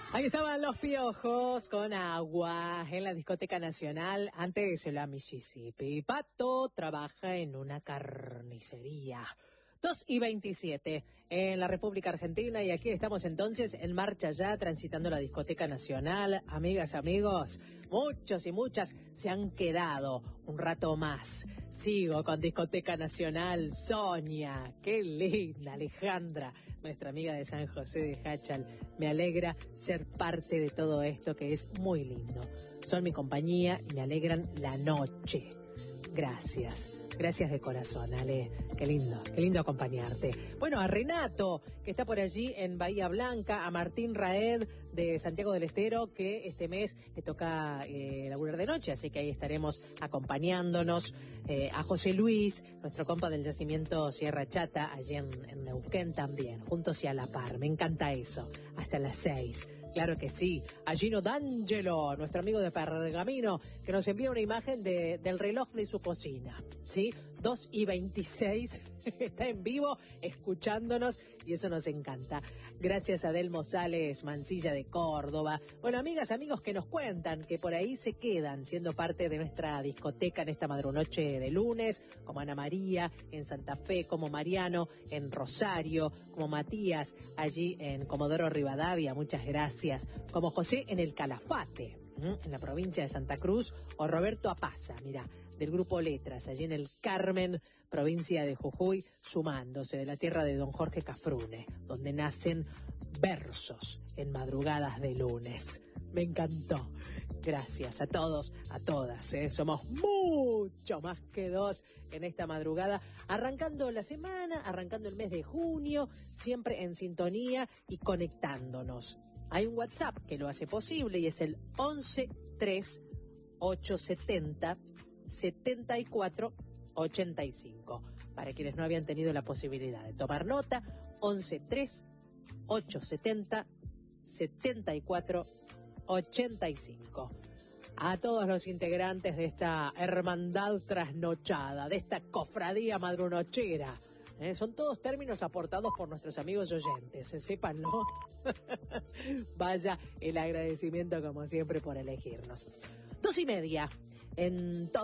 Ahí estaban los Piojos con Agua en la Discoteca Nacional, antes en la Mississippi. Pato trabaja en una carnicería. 2:27 en la República Argentina, y aquí estamos entonces en marcha ya, transitando la Discoteca Nacional. Amigas, amigos, muchos y muchas se han quedado un rato más. Sigo con Discoteca Nacional. Sonia, qué linda. Alejandra, nuestra amiga de San José de Jáchal. Me alegra ser parte de todo esto que es muy lindo. Son mi compañía y me alegran la noche. Gracias. Gracias de corazón, Ale. Qué lindo acompañarte. Bueno, a Renato, que está por allí en Bahía Blanca, a Martín Raed de Santiago del Estero, que este mes le toca laburar de noche, así que ahí estaremos acompañándonos. A José Luis, nuestro compa del yacimiento Sierra Chata, allí en Neuquén también, juntos y a la par. Me encanta eso. Hasta las 6. Claro que sí. A Gino D'Angelo, nuestro amigo de Pergamino, que nos envía una imagen del reloj de su cocina, ¿sí? 2:26, está en vivo escuchándonos y eso nos encanta. Gracias a Delmo Sales Mancilla de Córdoba. Bueno, amigas, amigos que nos cuentan que por ahí se quedan siendo parte de nuestra discoteca en esta madrunoche de lunes, como Ana María en Santa Fe, como Mariano en Rosario, como Matías allí en Comodoro Rivadavia, muchas gracias, como José en el Calafate, en la provincia de Santa Cruz, o Roberto Apaza, mira, del Grupo Letras, allí en el Carmen, provincia de Jujuy, sumándose de la tierra de don Jorge Cafrune, donde nacen versos en madrugadas de lunes. Me encantó. Gracias a todos, a todas, somos mucho más que dos en esta madrugada, arrancando la semana, arrancando el mes de junio, siempre en sintonía y conectándonos. Hay un WhatsApp que lo hace posible y es el 11-3-870-7485. Para quienes no habían tenido la posibilidad de tomar nota, 11-3-870-7485. A todos los integrantes de esta hermandad trasnochada, de esta cofradía madrunochera. Son todos términos aportados por nuestros amigos oyentes, sépanlo. Vaya el agradecimiento como siempre por elegirnos. 2:30 en todo.